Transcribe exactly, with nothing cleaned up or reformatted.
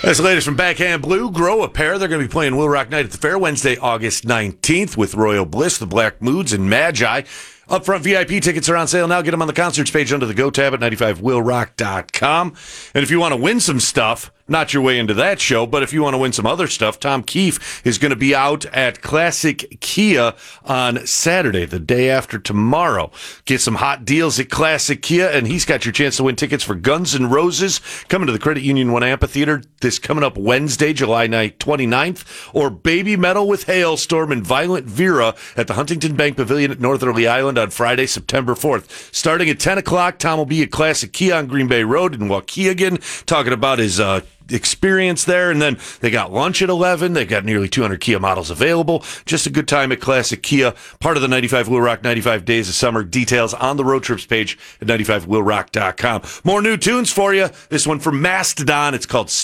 That's the latest from Backhand Blue. Grow a pair. They're going to be playing Will Rock Night at the Fair Wednesday, August nineteenth with Royal Bliss, the Black Moods, and Magi. Upfront V I P tickets are on sale now. Get them on the concerts page under the Go tab at ninety-five will rock dot com. And if you want to win some stuff, not your way into that show, but if you want to win some other stuff, Tom Keefe is going to be out at Classic Kia on Saturday, the day after tomorrow. Get some hot deals at Classic Kia, and he's got your chance to win tickets for Guns N' Roses coming to the Credit Union One Amphitheater this coming up Wednesday, July twenty-ninth, or Baby Metal with Hailstorm and Violent Vera at the Huntington Bank Pavilion at Northerly Island on Friday, September fourth. Starting at ten o'clock, Tom will be at Classic Kia on Green Bay Road in Waukegan talking about his uh, experience there, and then they got lunch at eleven. They've got nearly two hundred Kia models available. Just a good time at Classic Kia, part of the ninety-five Will Rock ninety-five Days of Summer. Details on the road trips page at ninety-five will rock dot com. More new tunes for you. This one from Mastodon. It's called Stop.